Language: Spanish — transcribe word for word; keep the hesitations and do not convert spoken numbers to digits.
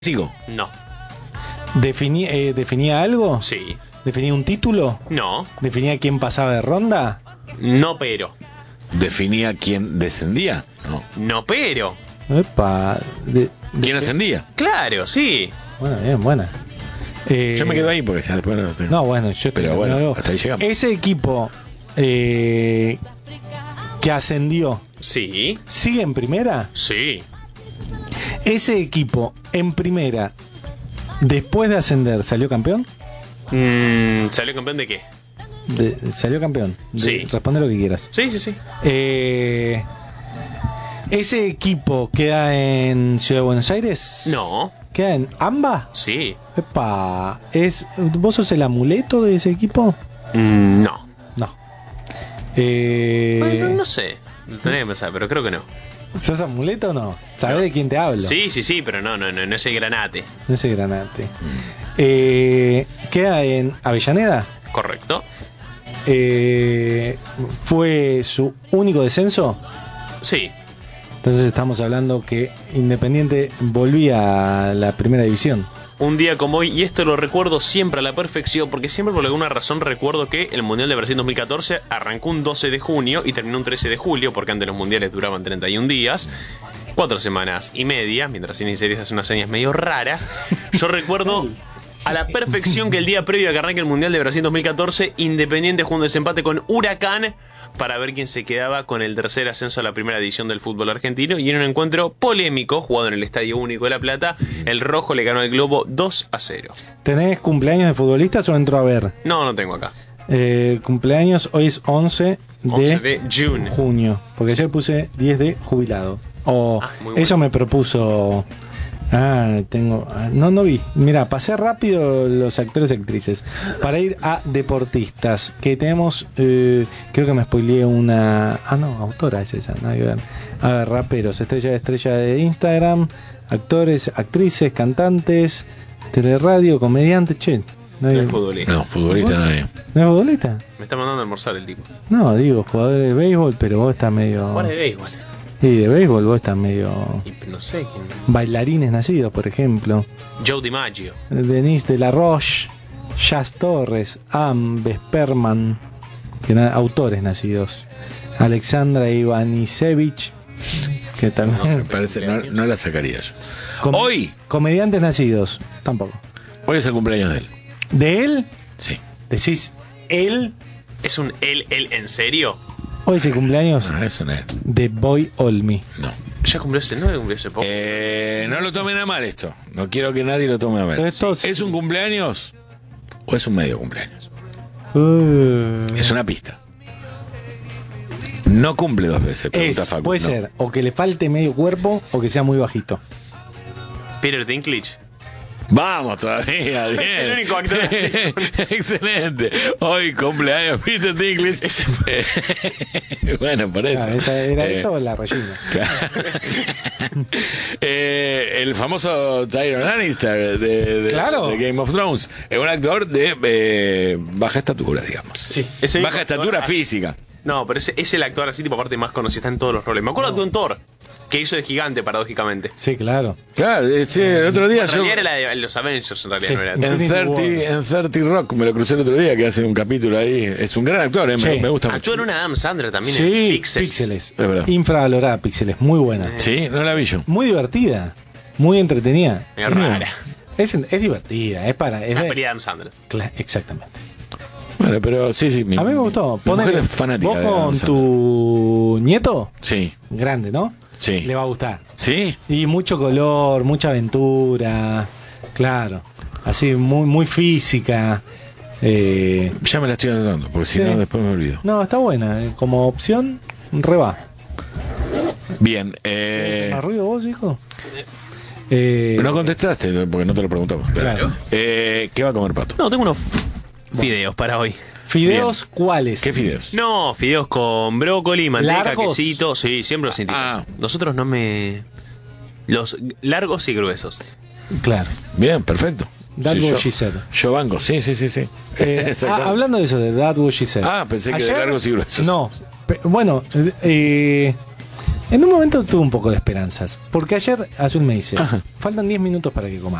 Sigo. No. Defini, eh, ¿Definía algo? Sí. ¿Definía un título? No. ¿Definía quién pasaba de ronda? No pero. ¿Definía quién descendía? No. No pero. Epa, de, de- ¿Quién ascendía? Claro, sí. Bueno, bien, buena. Eh, Yo me quedo ahí porque ya después no tengo. No, bueno, yo estoy Pero bueno, nuevo. hasta ahí llegamos. Ese equipo eh, que ascendió, Sí. ¿sigue en primera? Sí. ¿Ese equipo en primera, después de ascender, salió campeón? Mm, ¿Salió campeón de qué? De- ¿Salió campeón? De- Sí. Responde lo que quieras. Sí, sí, sí. Eh, ¿Ese equipo queda en Ciudad de Buenos Aires? No. ¿Queda en AMBA? Sí. Epa, ¿es, ¿vos sos el amuleto de ese equipo? Mm, no. No. Eh, Bueno, no sé. Lo tendría que pensar, pero creo que no. ¿Sos amuleto o no? ¿Sabés No. de quién te hablo? Sí, sí, sí, pero no, no, no, no es el granate. No sé, Granate. Eh, ¿Queda en Avellaneda? Correcto. Eh, ¿Fue su único descenso? Sí. Entonces estamos hablando que Independiente volvía a la primera división. Un día como hoy, y esto lo recuerdo siempre a la perfección, porque siempre por alguna razón recuerdo que el Mundial de Brasil dos mil catorce arrancó un doce de junio y terminó un trece de julio, porque antes los mundiales duraban treinta y un días, cuatro semanas y media, mientras Cine y Series hace unas señas medio raras. Yo recuerdo a la perfección que el día previo a que arranque el Mundial de Brasil dos mil catorce, Independiente jugó un desempate con Huracán para ver quién se quedaba con el tercer ascenso a la primera división del fútbol argentino, y en un encuentro polémico jugado en el Estadio Único de La Plata, el rojo le ganó al Globo dos a cero. ¿Tenés cumpleaños de futbolistas o entro a ver? No, no tengo acá. Eh, cumpleaños, hoy es once de, once de June. junio, porque ayer puse diez de jubilado. O Ah, muy bueno. eso me propuso. Ah, tengo. ah, No, no vi. Mira, pasé rápido los actores y actrices para ir a deportistas. Que tenemos. eh, creo que me spoileé una. Ah, no, autora es esa. Nada que ver. A ver, raperos, estrella de estrella de Instagram, actores, actrices, cantantes, teleradio, comediantes. Che, no, No hay- es futbolista. No, futbolista nadie. ¿no es futbolista? Me está mandando a almorzar el tipo. No, digo, jugadores de béisbol, pero vos estás medio. ¿Cuál es de béisbol? Y de béisbol vos estás medio. Y no sé quién. Bailarines nacidos, por ejemplo. Joe DiMaggio. Denise de la Roche, Jazz Torres, Am Vesperman, que na- autores nacidos. Alexandra Ivanisevich, que Me también. parece, no, no la sacaría yo. Com- Hoy. Comediantes nacidos, tampoco. Hoy es el cumpleaños de él. ¿De él? Sí. Decís, él. ¿Es un él, él en serio? Hoy es el cumpleaños No, eso no es. de Boy Olmi. No. Ya cumplió ese, no cumplió hace poco. Eh, no lo tomen a mal esto. No quiero que nadie lo tome a mal. Pero esto- ¿Es un cumpleaños o es un medio cumpleaños? Uh, Es una pista. No cumple dos veces, pregunta es, Facu. puede no. ser o que le falte medio cuerpo o que sea muy bajito. Peter Dinklage. Vamos todavía, bien. Es el único actor así. Excelente. Hoy cumpleaños Peter Dinklage. Bueno, por eso. Ah, ¿esa ¿Era Eh, eso o la Regina? eh, el famoso Tyrion Lannister de, de- Claro. de Game of Thrones es un actor de eh, baja estatura, digamos. Sí. Es el único Baja estatura actor- física. No, pero ese es el actor así, tipo, aparte más conocido, está en todos los roles. Me acuerdo de un Thor, que hizo de gigante, paradójicamente. Sí, claro. Claro, eh, sí, el otro día En yo realidad era la de los Avengers, en realidad, Sí. no era. en Infinity War. treinta, en treinta Rock me lo crucé el otro día, que hace un capítulo ahí. Es un gran actor, eh, me, Sí. me gusta mucho. Actuó en una Adam Sandler también, Sí, en Pixels. Píxeles. Es verdad. Infravalorada Píxeles, muy buena. Sí, no la vi yo. Muy divertida, muy entretenida. Es rara. Es, es divertida, es para. Es Una de- peli de Adam Sandler. Cla- exactamente. Bueno, pero sí, sí. Mi, A mí me gustó. Mi mujer Ponele- es fanática vos de Adam con Sandler. tu nieto, Sí, grande, ¿no? sí. Le va a gustar. ¿Sí? Y mucho color, mucha aventura. Claro. Así, muy, muy física. Eh, Ya me la estoy anotando, porque si Sí. no, después me olvido. no, está buena. eh, Como opción, re va. Bien, eh, ¿Más ruido vos, hijo? Eh, pero no contestaste, porque no te lo preguntamos. Claro. Eh, ¿Qué va a comer Pato? No, tengo unos fideos para hoy. ¿Fideos cuáles? ¿Qué fideos? No, fideos con brócoli, manteca, ¿Largos? quesito. Sí, siempre los sentí. Ah. Nosotros no me... Los largos y gruesos. Claro. Bien, perfecto. That Sí, what yo, she said. yo banco, sí, sí, sí, sí. Eh, Exacto. ah, hablando de eso, de That What She Said. Ah, pensé que de largos y gruesos. No, pe- bueno, eh, En un momento tuve un poco de esperanzas, porque ayer Azul me dice, Ajá. faltan diez minutos para que comamos.